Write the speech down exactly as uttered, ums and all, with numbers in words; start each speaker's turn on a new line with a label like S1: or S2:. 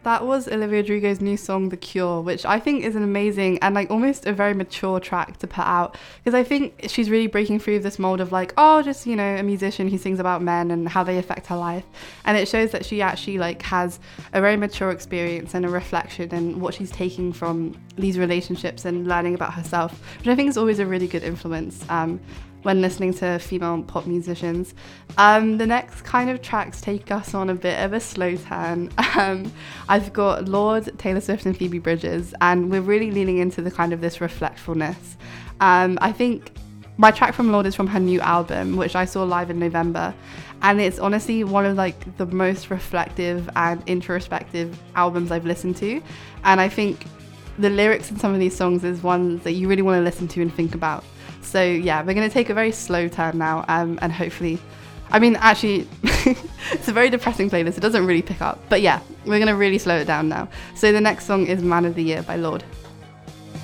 S1: That was Olivia Rodrigo's new song, The Cure, which I think is an amazing and like almost a very mature track to put out, because I think she's really breaking through this mold of like, oh, just, you know, a musician who sings about men and how they affect her life. And it shows that she actually like has a very mature experience and a reflection and what she's taking from these relationships and learning about herself, which I think is always a really good influence um, when listening to female pop musicians. Um, the next kind of tracks take us on a bit of a slow turn. Um, I've got Lorde, Taylor Swift and Phoebe Bridgers, and we're really leaning into the kind of this reflectfulness. Um, I think my track from Lorde is from her new album, which I saw live in November, and it's honestly one of like the most reflective and introspective albums I've listened to. And I think the lyrics in some of these songs is one that you really want to listen to and think about. So yeah, we're going to take a very slow turn now, um, and hopefully, I mean, actually, it's a very depressing playlist. It doesn't really pick up, but yeah, we're going to really slow it down now. So the next song is Man of the Year by Lorde.